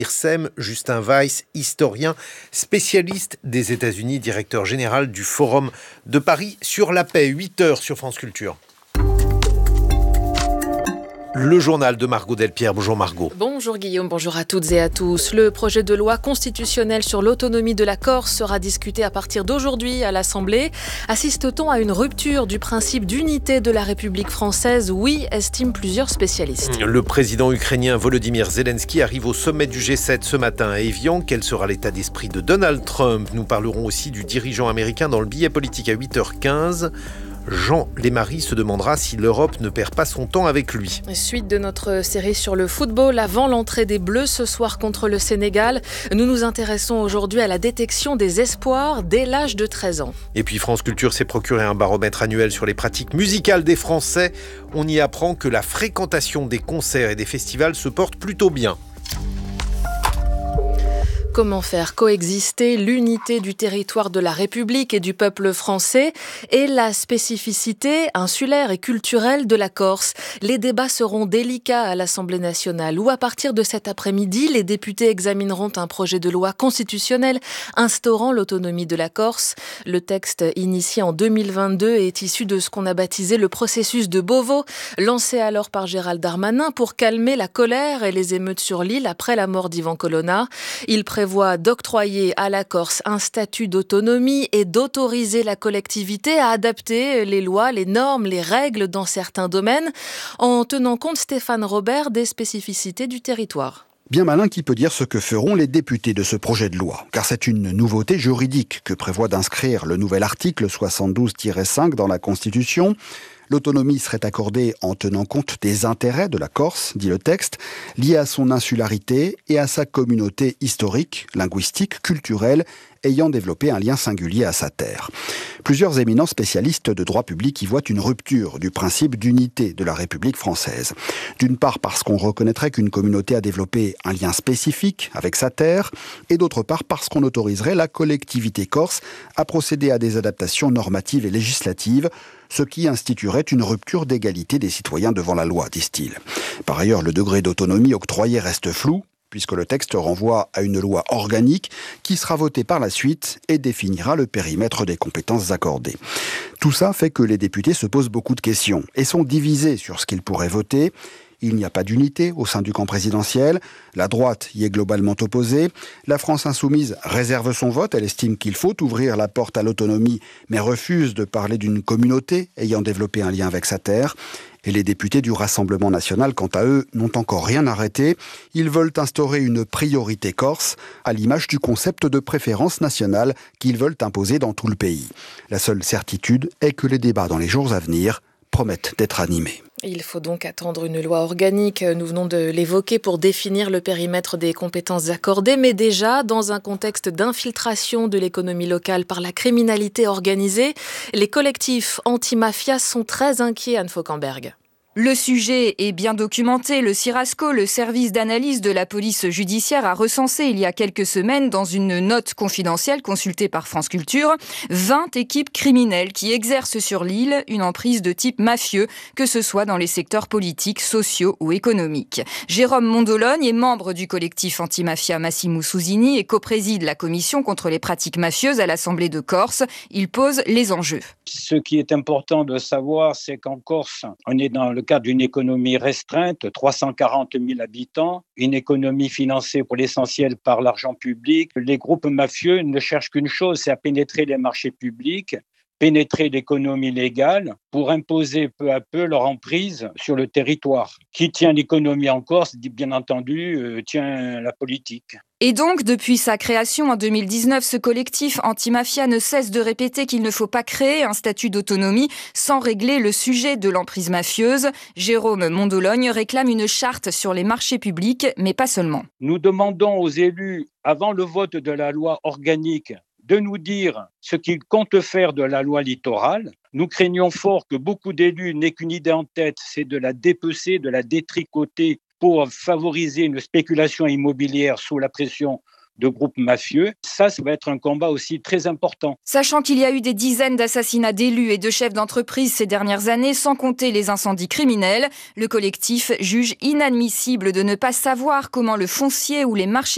IRSEM, Justin Weiss, historien, spécialiste des États-Unis, directeur général du Forum de Paris sur la paix. 8h sur France Culture. Le journal de Margot Delpierre. Bonjour Margot. Bonjour Guillaume, bonjour à toutes et à tous. Le projet de loi constitutionnelle sur l'autonomie de la Corse sera discuté à partir d'aujourd'hui à l'Assemblée. Assiste-t-on à une rupture du principe d'unité de la République française ? Oui, estiment plusieurs spécialistes. Le président ukrainien Volodymyr Zelensky arrive au sommet du G7 ce matin à Évian. Quel sera l'état d'esprit de Donald Trump ? Nous parlerons aussi du dirigeant américain dans le billet politique à 8h15. Jean Lémarie se demandera si l'Europe ne perd pas son temps avec lui. Suite de notre série sur le football, avant l'entrée des Bleus ce soir contre le Sénégal, nous nous intéressons aujourd'hui à la détection des espoirs dès l'âge de 13 ans. Et puis France Culture s'est procuré un baromètre annuel sur les pratiques musicales des Français. On y apprend que la fréquentation des concerts et des festivals se porte plutôt bien. Comment faire coexister l'unité du territoire de la République et du peuple français et la spécificité insulaire et culturelle de la Corse ? Les débats seront délicats à l'Assemblée nationale où, à partir de cet après-midi, les députés examineront un projet de loi constitutionnelle instaurant l'autonomie de la Corse. Le texte initié en 2022 est issu de ce qu'on a baptisé le processus de Beauvau, lancé alors par Gérald Darmanin pour calmer la colère et les émeutes sur l'île après la mort d'Ivan Colonna. Il prévoit d'octroyer à la Corse un statut d'autonomie et d'autoriser la collectivité à adapter les lois, les normes, les règles dans certains domaines, en tenant compte, Stéphane Robert, des spécificités du territoire. Bien malin qui peut dire ce que feront les députés de ce projet de loi, car c'est une nouveauté juridique que prévoit d'inscrire le nouvel article 72-5 dans la Constitution. L'autonomie serait accordée en tenant compte des intérêts de la Corse, dit le texte, liés à son insularité et à sa communauté historique, linguistique, culturelle, ayant développé un lien singulier à sa terre. Plusieurs éminents spécialistes de droit public y voient une rupture du principe d'unité de la République française. D'une part parce qu'on reconnaîtrait qu'une communauté a développé un lien spécifique avec sa terre, et d'autre part parce qu'on autoriserait la collectivité corse à procéder à des adaptations normatives et législatives, ce qui instituerait une rupture d'égalité des citoyens devant la loi, disent-ils. Par ailleurs, le degré d'autonomie octroyé reste flou, puisque le texte renvoie à une loi organique qui sera votée par la suite et définira le périmètre des compétences accordées. Tout ça fait que les députés se posent beaucoup de questions et sont divisés sur ce qu'ils pourraient voter. Il n'y a pas d'unité au sein du camp présidentiel. La droite y est globalement opposée. La France insoumise réserve son vote. Elle estime qu'il faut ouvrir la porte à l'autonomie, mais refuse de parler d'une communauté ayant développé un lien avec sa terre. Et les députés du Rassemblement national, quant à eux, n'ont encore rien arrêté. Ils veulent instaurer une priorité corse, à l'image du concept de préférence nationale qu'ils veulent imposer dans tout le pays. La seule certitude est que les débats dans les jours à venir promettent d'être animés. Il faut donc attendre une loi organique, nous venons de l'évoquer, pour définir le périmètre des compétences accordées, mais déjà, dans un contexte d'infiltration de l'économie locale par la criminalité organisée, les collectifs anti-mafia sont très inquiets, Anne Fauquemberg. Le sujet est bien documenté. Le CIRASCO, le service d'analyse de la police judiciaire, a recensé il y a quelques semaines, dans une note confidentielle consultée par France Culture, 20 équipes criminelles qui exercent sur l'île une emprise de type mafieux, que ce soit dans les secteurs politiques, sociaux ou économiques. Jérôme Mondologne est membre du collectif anti-mafia Massimo Susini et co-préside la commission contre les pratiques mafieuses à l'Assemblée de Corse. Il pose les enjeux. Ce qui est important de savoir, c'est qu'en Corse, on est dans le cadre d'une économie restreinte, 340 000 habitants, une économie financée pour l'essentiel par l'argent public. Les groupes mafieux ne cherchent qu'une chose, c'est à pénétrer les marchés publics, pénétrer l'économie légale pour imposer peu à peu leur emprise sur le territoire. Qui tient l'économie en Corse, bien entendu, tient la politique. Et donc, depuis sa création en 2019, ce collectif anti-mafia ne cesse de répéter qu'il ne faut pas créer un statut d'autonomie sans régler le sujet de l'emprise mafieuse. Jérôme Mondologne réclame une charte sur les marchés publics, mais pas seulement. Nous demandons aux élus, avant le vote de la loi organique, de nous dire ce qu'ils comptent faire de la loi littorale. Nous craignons fort que beaucoup d'élus n'aient qu'une idée en tête, c'est de la dépecer, de la détricoter pour favoriser une spéculation immobilière sous la pression de groupes mafieux. Ça va être un combat aussi très important. Sachant qu'il y a eu des dizaines d'assassinats d'élus et de chefs d'entreprise ces dernières années, sans compter les incendies criminels, le collectif juge inadmissible de ne pas savoir comment le foncier ou les marchés